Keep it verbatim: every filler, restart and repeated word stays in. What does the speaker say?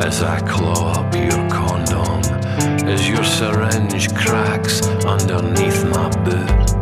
as I claw up your condom, as your syringe cracks underneath my boot.